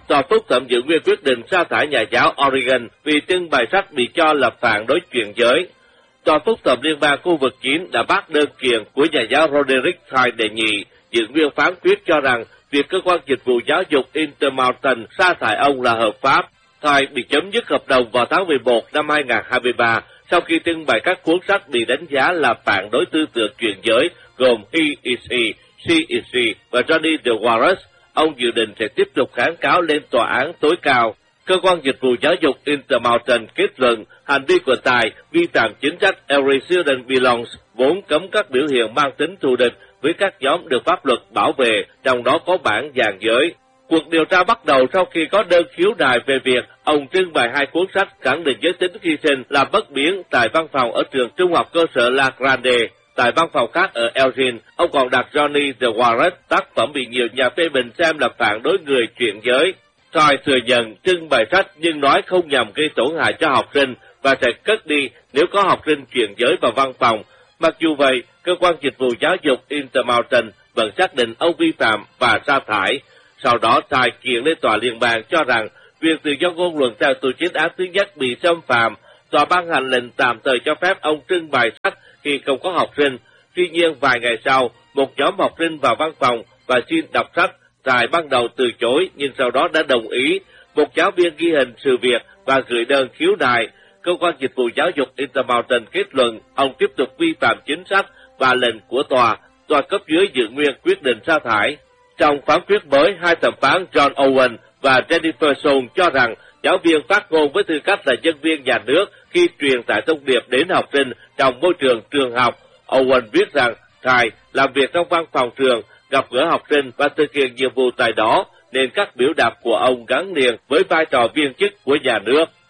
Tòa phúc thẩm giữ nguyên quyết định sa thải nhà giáo Oregon vì trưng bày sách bị cho là phản đối chuyển giới. Tòa phúc thẩm liên bang khu vực 9 đã bác đơn kiện của nhà giáo Roderick Thay đề nghị. Giữ nguyên phán quyết cho rằng việc cơ quan dịch vụ giáo dục Intermountain sa thải ông là hợp pháp. Thay bị chấm dứt hợp đồng vào tháng 11 năm 2023 sau khi trưng bày các cuốn sách bị đánh giá là phản đối tư tưởng chuyển giới gồm He is He, She is She và Johnny the Walrus. Ông dự định sẽ tiếp tục kháng cáo lên tòa án tối cao. Cơ quan dịch vụ giáo dục Intermountain kết luận hành vi của Tài vi phạm chính sách Every Student Belongs, vốn cấm các biểu hiện mang tính thù địch với các nhóm được pháp luật bảo vệ, trong đó có bản dàn giới. Cuộc điều tra bắt đầu sau khi có đơn khiếu nại về việc ông trưng bày 2 cuốn sách khẳng định giới tính hy sinh là bất biến tại văn phòng ở trường trung học cơ sở La Grande. Tại văn phòng khác ở Elgin, ông còn đặt Johnny the Walrus, tác phẩm bị nhiều nhà phê bình xem là phản đối người chuyển giới. Thay thừa nhận trưng bày sách nhưng nói không nhằm gây tổn hại cho học sinh và sẽ cất đi nếu có học sinh chuyển giới vào văn phòng. Mặc dù vậy, cơ quan dịch vụ giáo dục Intermountain vẫn xác định ông vi phạm và sa thải. Sau đó, Thay kiện lên tòa liên bang cho rằng việc tự do ngôn luận theo tù chính án thứ nhất bị xâm phạm. Tòa ban hành lệnh tạm thời cho phép ông trưng bày sách khi không có học sinh. Tuy nhiên, vài ngày sau, một nhóm học sinh vào văn phòng và xin đọc sách. Thay ban đầu từ chối nhưng sau đó đã đồng ý. Một giáo viên ghi hình sự việc và gửi đơn khiếu nại. Cơ quan dịch vụ giáo dục Intermountain kết luận ông tiếp tục vi phạm chính sách và lệnh của tòa. Tòa cấp dưới giữ nguyên quyết định sa thải. Trong phán quyết mới, 2 thẩm phán John Owen và Jennifer Sohn cho rằng giáo viên phát ngôn với tư cách là nhân viên nhà nước khi truyền tải thông điệp đến học sinh trong môi trường trường học. Owen viết rằng Thay làm việc trong văn phòng trường, gặp gỡ học sinh và thực hiện nhiệm vụ tại đó, nên các biểu đạt của ông gắn liền với vai trò viên chức của nhà nước.